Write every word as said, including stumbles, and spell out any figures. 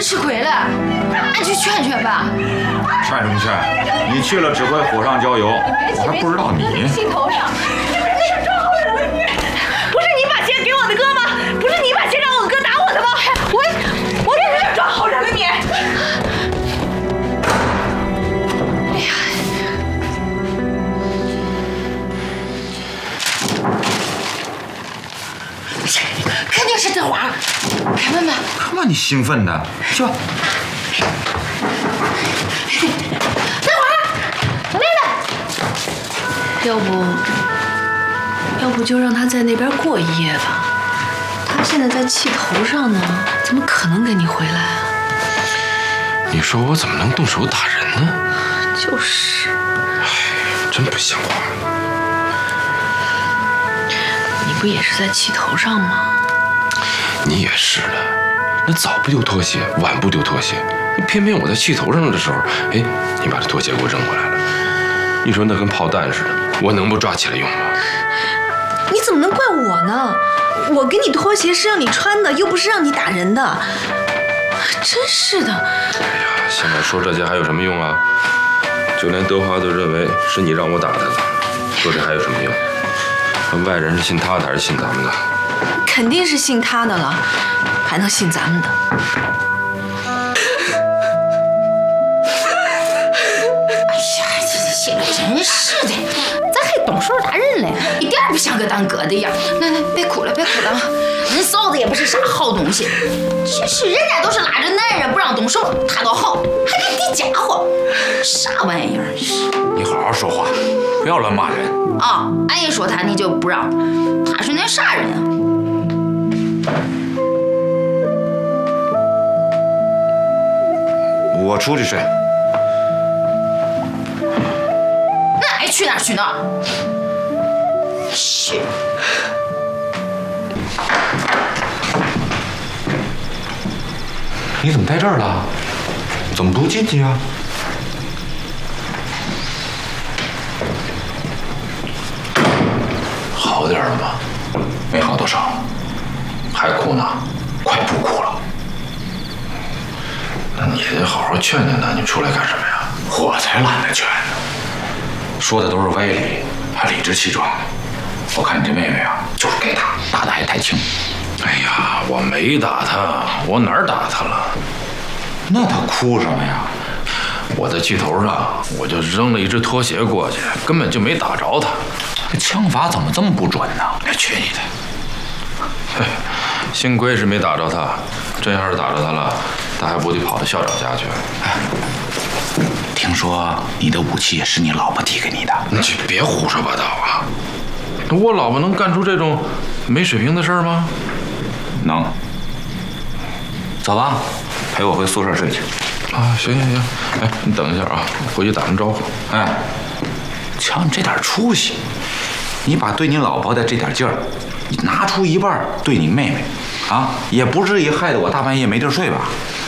吃亏了，俺去劝劝吧。 劝什么劝？你去了只会火上浇油，我还不知道你。 气头上，你不是那个装好人的你，不是你把钱给我的哥吗？不是你把钱让我哥打我的吗？我我这是装好人了你。哎呀！肯定是德华，开门吧。 看把你兴奋的，去吧。 德华，来了。要不，要不就让他在那边过一夜吧。他现在在气头上呢，怎么可能跟你回来啊？ 你说我怎么能动手打人呢？ 就是。 哎，真不像话。 你不也是在气头上吗？ 你也是的，那早不丢拖鞋，晚不丢拖鞋，偏偏我在气头上的时候，哎，你把这拖鞋给我扔过来了。你说那跟炮弹似的，我能不抓起来用吗？ 你怎么能怪我呢？我给你拖鞋是让你穿的，又不是让你打人的。真是的。 哎呀，现在说这些还有什么用啊？就连德华都认为是你让我打他的，说这还有什么用？外人是信他的还是信咱们的？ 肯定是信他的了，还能信咱们的？ 哎呀，这写的真是的，咋还动手打人嘞？一点不像个当哥的样。来来，别哭了，别哭了啊！人嫂子也不是啥好东西，真是人家都是拉着男人不让动手，他倒好，还给抵家伙，啥玩意儿？ 你好好说话，不要乱骂人啊！俺一说他，你就不让，他是那啥人啊？ 我出去睡。 那爱去哪儿去哪儿。去。 你怎么在这儿了？怎么不进去啊？ 好点了吗？没好多少，还哭呢？快不哭了。 那你得好好劝劝他，你出来干什么呀？ 我才懒得劝呢，说的都是威力，还理直气壮的。我看你这妹妹啊，就是给打，打的还太轻。 哎呀，我没打他，我哪儿打他了？ 那他哭什么呀？ 我在气头上，我就扔了一只拖鞋过去，根本就没打着他。 这枪法怎么这么不准呢？ 哎，去你的！嘿，幸亏是没打着他，真要是打着他了，他还不得跑到校长家去？ 哎，听说你的武器也是你老婆提给你的？ 你别胡说八道啊！我老婆能干出这种没水平的事儿吗？ 能。走吧，陪我回宿舍睡去。 啊，行行行，哎，你等一下啊，回去打声招呼。 哎，瞧你这点出息，你把对你老婆的这点劲儿，你拿出一半对你妹妹，啊，也不至于害得我大半夜没地儿睡吧？